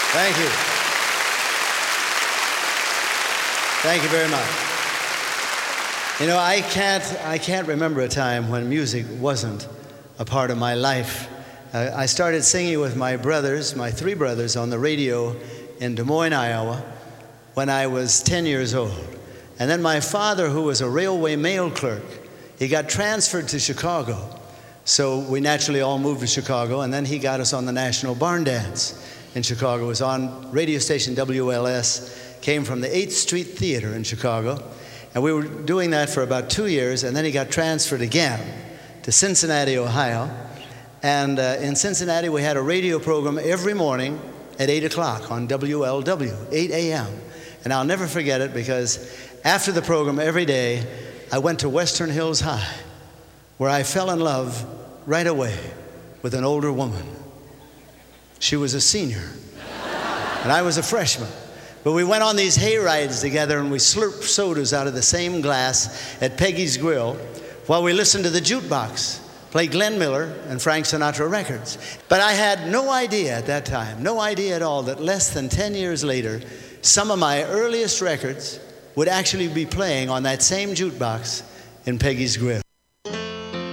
Thank you. Thank you very much. You know, I can't remember a time when music wasn't a part of my life. I started singing with my brothers, my three brothers, on the radio in Des Moines, Iowa, when I was 10 years old. And then my father, who was a railway mail clerk, he got transferred to Chicago. So we naturally all moved to Chicago, and then he got us on the National Barn Dance in Chicago. It was on radio station WLS, came from the 8th Street Theater in Chicago. And we were doing that for about 2 years, and then he got transferred again to Cincinnati, Ohio. And in Cincinnati, we had a radio program every morning at 8 o'clock on WLW, 8 a.m. And I'll never forget it, because after the program every day, I went to Western Hills High, where I fell in love right away with an older woman. She was a senior, and I was a freshman. But we went on these hay rides together, and we slurped sodas out of the same glass at Peggy's Grill while we listened to the jukebox play Glenn Miller and Frank Sinatra records. But I had no idea at that time, no idea at all, that less than 10 years later, some of my earliest records would actually be playing on that same jukebox in Peggy's Grill.